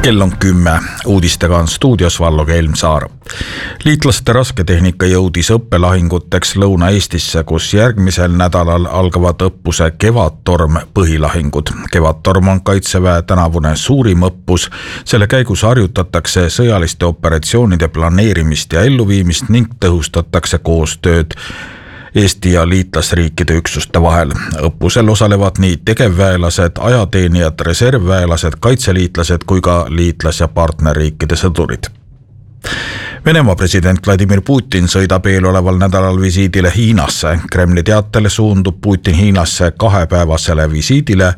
Kell on 10. Uudistega on stuudios Vallo Kelmsaar. Liitlaste rasketehnika jõudis õppelahinguteks Lõuna-Eestisse, kus järgmisel nädalal algavad õppuse Kevadtorm põhilahingud. Kevadtorm on Kaitseväe tänavune suurim õppus. Selle käigus harjutatakse sõjaliste operatsioonide planeerimist ja elluviimist ning tõhustatakse koostööd Eesti ja liitlasriikide üksuste vahel. Õppusel osalevad nii tegevväelased, ajateenijad, reservväelased, kaitseliitlased kui ka liitlas- ja partnerriikide sõdurid. Venemaa president Vladimir Putin sõidab eeloleval nädalal visiidile Hiinasse. Kremli teatel suundub Putin Hiinasse 2-päevasele visiidile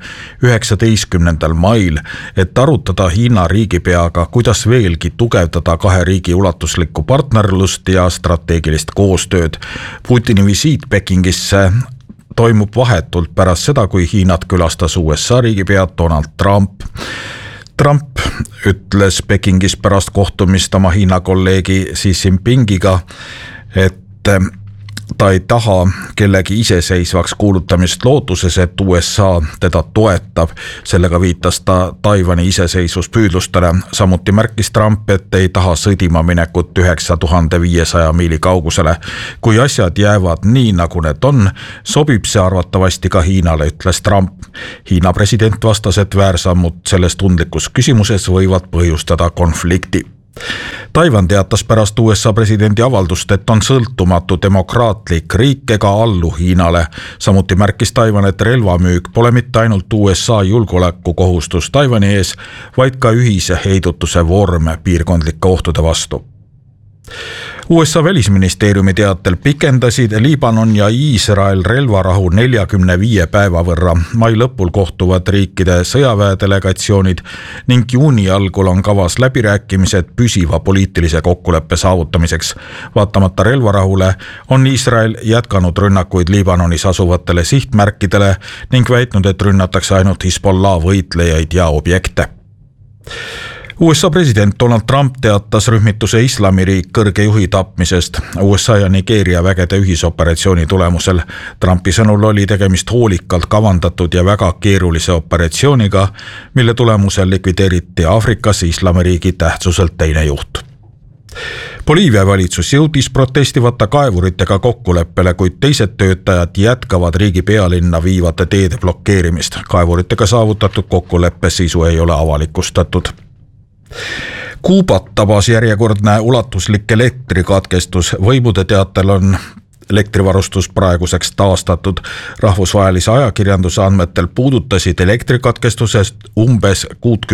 19. mail, et arutada Hiina riigipeaga, kuidas veelgi tugevdada kahe riigi ulatuslikku partnerlust ja strateegilist koostööd. Putini visiit Pekingisse toimub vahetult pärast seda, kui Hiinat külastas USA riigipea Donald Trump. Trump ütles Pekingis pärast kohtumist oma Hiina kolleegi Xi Jinpingiga, et ta ei taha kellegi iseseisvaks kuulutamist lootuses, et USA teda toetab. Sellega viitas ta Taiwani iseseisvuspüüdlustele. Samuti märkis Trump, et ei taha sõdima minekut 9500 miili kaugusele. Kui asjad jäävad nii, nagu need on, sobib see arvatavasti ka Hiinale, ütles Trump. Hiina president vastas, et väärsammud selles tundlikus küsimuses võivad põhjustada konflikti. Taiwan teatas pärast USA presidendi avaldust, et on sõltumatu demokraatlik riik ega allu Hiinale. Samuti märkis Taiwan, et relvamüük pole mitte ainult USA julgeolekukohustus Taiwani ees, vaid ka ühise heidutuse vorm piirkondlike ohtude vastu. USA välisministeeriumi teatel pikendasid Liibanon ja Iisrael relvarahu 45 päeva võrra. Mai lõpul kohtuvad riikide sõjaväedelegatsioonid ning juuni algul on kavas läbirääkimised püsiva poliitilise kokkuleppe saavutamiseks. Vaatamata relvarahule on Iisrael jätkanud rünnakuid Liibanonis asuvatele sihtmärkidele ning väitnud, et rünnatakse ainult Hezbollah võitlejaid ja objekte. USA president Donald Trump teatas rühmituse Islamiriik kõrge juhi tapmisest USA ja Nigeeria vägede ühisoperatsiooni tulemusel. Trumpi sõnul oli tegemist hoolikalt kavandatud ja väga keerulise operatsiooniga, mille tulemusel likvideeriti Aafrikas Islamiriigi tähtsuselt teine juht. Boliivia valitsus jõudis protestivate kaevuritega kokkuleppele, kuid teised töötajad jätkavad riigi pealinna viivate teede blokeerimist. Kaevuritega saavutatud kokkuleppe sisu ei ole avalikustatud. Kuubat tabas järjekordne ulatuslik elektrikatkestus. Võimude teatel on elektrivarustus praeguseks taastatud. Rahvusvahelise ajakirjanduse andmetel puudutasid elektrikatkestusest umbes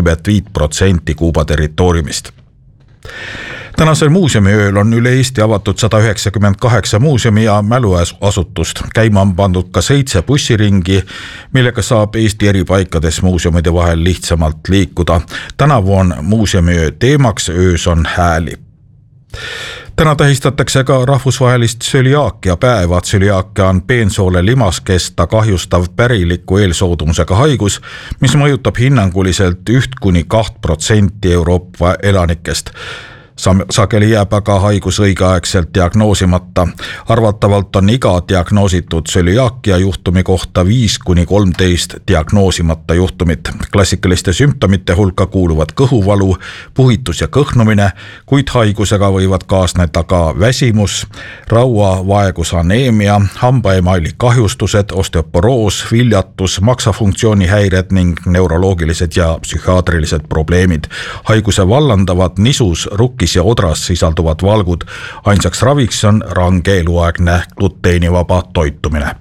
65% Kuuba territooriumist. Tänasel muuseumiööl on üle Eesti avatud 198 muuseumi ja mäluasutust. Käima on pandud ka 7 bussiringi, millega saab Eesti eri paikades muuseumide vahel lihtsamalt liikuda. Tänavu on muuseumiöö teemaks Öös on hääli. Täna tähistatakse ka rahvusvahelist tsöliaakia päeva. Tsöliaakia on peensoole limaskesta kahjustav päriliku eelsoodumusega haigus, mis mõjutab hinnanguliselt 1–2% Euroopa elanikest. Sageli jääb aga haigus õigeaegselt diagnoosimata. Arvatavalt on iga diagnoositud tsöliaakia juhtumi kohta 5–13 diagnoosimata juhtumit. Klassikaliste sümptomite hulka kuuluvad kõhuvalu, puhitus ja kõhnumine, kuid haigusega võivad kaasneda ka väsimus, rauavaegus, aneemia, hambaemaili kahjustused, osteoporoos, viljatus, maksafunktsiooni häired ning neuroloogilised ja psühhiaatrilised probleemid. Haiguse vallandavad nisus, rukkis ja odras sisalduvad valgud. Ainsaks raviks on range eluaegne gluteenivaba toitumine.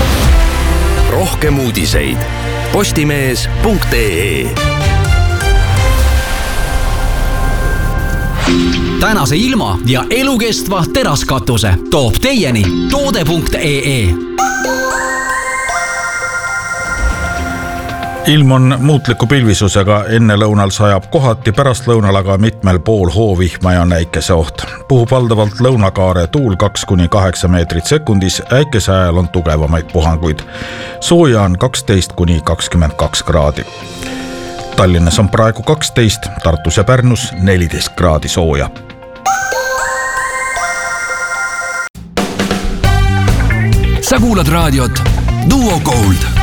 Rohkem uudiseid postimees.ee. Tänase ilma ja elukestva teraskatuse toob teieni toode.ee. Ilm on muutliku pilvisusega, enne lõunal sajab kohati, pärast lõunal aga mitmel pool hoovihma ja näikese oht. Puhub valdavalt lõunakaare tuul 2–8 meetrit sekundis, äikese ajal on tugevamaid puhanguid. Sooja on 12–22 kraadi. Tallinnas on praegu 12, Tartus ja Pärnus 14 kraadi sooja. Sa kuulad raadiot Duo Gold.